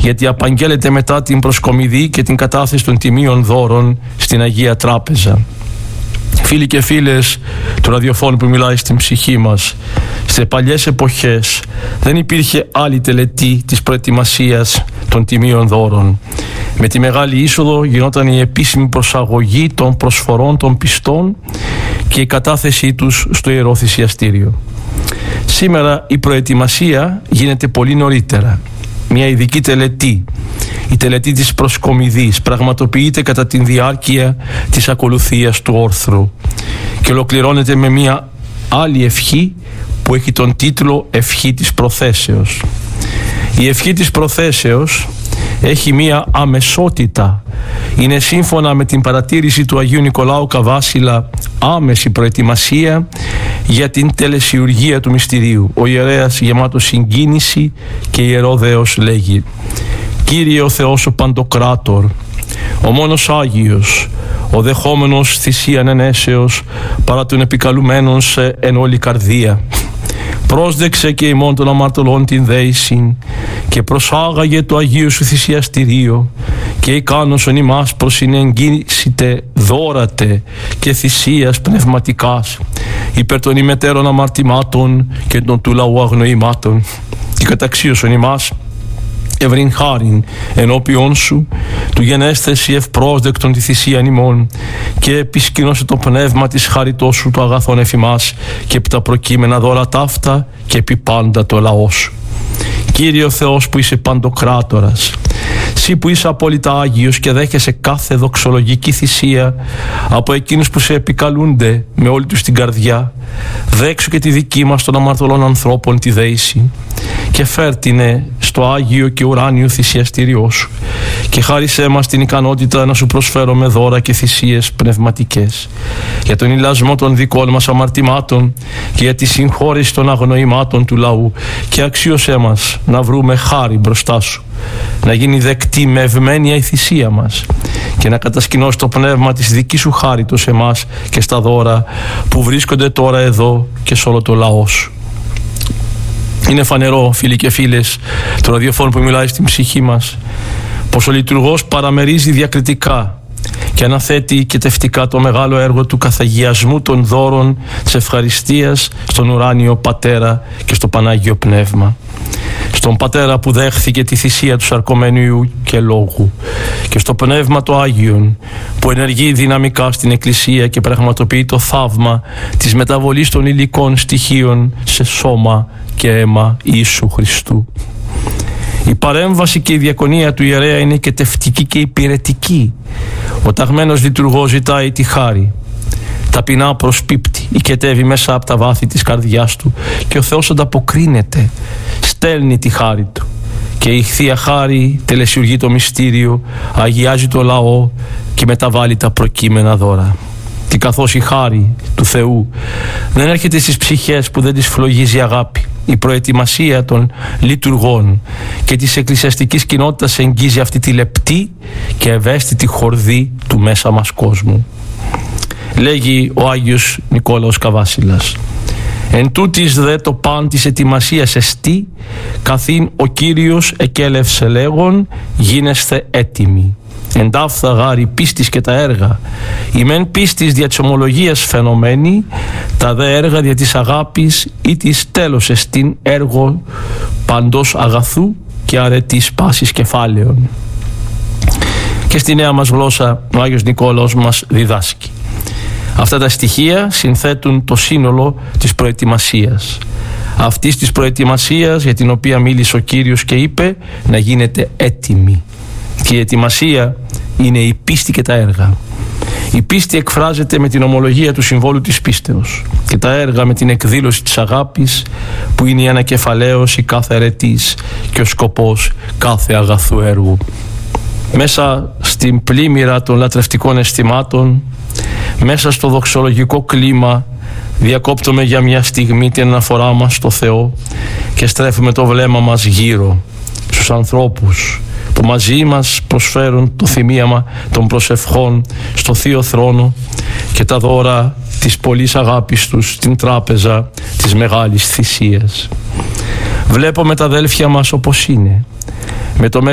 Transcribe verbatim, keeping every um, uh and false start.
γιατί απαγγέλλεται μετά την προσκομιδή και την κατάθεση των τιμίων δώρων στην Αγία Τράπεζα. Φίλοι και φίλες του ραδιοφώνου που μιλάει στην ψυχή μας, σε παλιές εποχές δεν υπήρχε άλλη τελετή της προετοιμασίας των τιμίων δώρων. Με τη Μεγάλη Είσοδο γινόταν η επίσημη προσαγωγή των προσφορών των πιστών και η κατάθεσή τους στο Ιερό Θυσιαστήριο. Σήμερα η προετοιμασία γίνεται πολύ νωρίτερα. Μια ειδική τελετή, η τελετή της προσκομιδής, πραγματοποιείται κατά τη διάρκεια της ακολουθίας του όρθρου και ολοκληρώνεται με μια άλλη ευχή που έχει τον τίτλο «Ευχή της Προθέσεως». Η ευχή της Προθέσεως έχει μία αμεσότητα. Είναι σύμφωνα με την παρατήρηση του Αγίου Νικολάου Καβάσιλα άμεση προετοιμασία για την τελεσιουργία του μυστηρίου. Ο ιερέας γεμάτος συγκίνηση και ιερό δέος λέγει: «Κύριε ο Θεός ο Παντοκράτορ, ο μόνος Άγιος, ο δεχόμενος θυσίαν ενέσεως παρά των επικαλουμένων σε εν όλη καρδία, πρόσδεξε και ημών των αμαρτωλών την δέησιν και προσάγαγε το Αγίου σου θυσιαστηρίο και ικάνωσον ημάς προσυνεγγίσιτε δώρατε και θυσίας πνευματικάς υπέρ των ημετέρων αμαρτημάτων και των του λαού αγνοημάτων και καταξίωσον ημάς ευρύν χάριν ενώπιον σου του γενέσθεση ευπρόσδεκτον τη θυσίαν ημών και επισκήνωσε το πνεύμα της χαριτός σου το αγαθόν εφημάς και επί τα προκείμενα δώρα ταύτα και επί πάντα το λαό σου. Κύριε ο Θεός που είσαι παντοκράτορας, Συ που είσαι απόλυτα Άγιος και δέχεσαι κάθε δοξολογική θυσία από εκείνους που σε επικαλούνται με όλη τους την καρδιά, δέξου και τη δική μας των αμαρτωλών ανθρώπων τη δέηση και φέρτηνε στο Άγιο και ουράνιο θυσιαστήριό σου και χάρισέ μας την ικανότητα να σου προσφέρουμε δώρα και θυσίες πνευματικές για τον ηλασμό των δικών μας αμαρτημάτων και για τη συγχώρηση των αγνοημάτων του λαού, και αξίωσέ μας να βρούμε χάρη μπροστά σου, να γίνει δεκτή με ευμένεια η θυσία μας και να κατασκηνώσει το πνεύμα της δικής σου χάριτος σε εμάς και στα δώρα που βρίσκονται τώρα εδώ και σε όλο το λαό σου. Είναι φανερό, φίλοι και φίλες, το ραδιοφώνου που μιλάει στην ψυχή μας, πως ο λειτουργός παραμερίζει διακριτικά και αναθέτει και τευτικά το μεγάλο έργο του καθαγιασμού των δώρων της ευχαριστίας στον ουράνιο Πατέρα και στο Πανάγιο Πνεύμα. Στον Πατέρα που δέχθηκε τη θυσία του σαρκωμένου Υιού και Λόγου, και στο Πνεύμα το Άγιον που ενεργεί δυναμικά στην Εκκλησία και πραγματοποιεί το θαύμα της μεταβολής των υλικών στοιχείων σε σώμα και αίμα Ιησού Χριστού. Η παρέμβαση και η διακονία του ιερέα είναι και τευτική και υπηρετική. Ο ταγμένος λειτουργός ζητάει τη χάρη, ταπεινά προσπίπτει, οικετεύει μέσα από τα βάθη της καρδιάς του και ο Θεός ανταποκρίνεται, στέλνει τη χάρη του και η Θεία Χάρη τελεσιουργεί το μυστήριο, αγιάζει το λαό και μεταβάλλει τα προκείμενα δώρα. Και καθώς η χάρη του Θεού δεν έρχεται στις ψυχές που δεν τις φλογίζει αγάπη, η προετοιμασία των λειτουργών και της εκκλησιαστικής κοινότητας εγγίζει αυτή τη λεπτή και ευαίσθητη χορδή του μέσα μας κόσμου. Λέγει ο Άγιος Νικόλαος Καβάσιλας: «Εν τούτης δε το παν της ετοιμασίας εστί, καθήν ο Κύριος εκέλευσε λέγον, γίνεσθε έτοιμοι. Εντάφθα γάρι πίστης και τα έργα, η μεν πίστης δια της ομολογίας φαινομένη, τα δε έργα δια της αγάπης ή της τέλος εστίν έργο παντός αγαθού και αρετής πάσης κεφάλαιων». Και στη νέα μας γλώσσα ο Άγιος Νικόλαος μας διδάσκει. Αυτά τα στοιχεία συνθέτουν το σύνολο της προετοιμασίας. Αυτής της προετοιμασίας για την οποία μίλησε ο Κύριος και είπε να γίνετε έτοιμοι. Και η ετοιμασία είναι η πίστη και τα έργα. Η πίστη εκφράζεται με την ομολογία του συμβόλου της πίστεως και τα έργα με την εκδήλωση της αγάπης, που είναι η ανακεφαλαίωση κάθε αρετής και ο σκοπός κάθε αγαθού έργου. Μέσα στην πλήμμυρα των λατρευτικών αισθημάτων, μέσα στο δοξολογικό κλίμα, διακόπτουμε για μια στιγμή την αναφορά μας στο Θεό και στρέφουμε το βλέμμα μας γύρω στους ανθρώπους που μαζί μας προσφέρουν το θυμίαμα των προσευχών στο Θείο Θρόνο και τα δώρα της πολλής αγάπης τους στην τράπεζα της μεγάλης θυσίας. Βλέπουμε τα αδέλφια μας όπως είναι, με το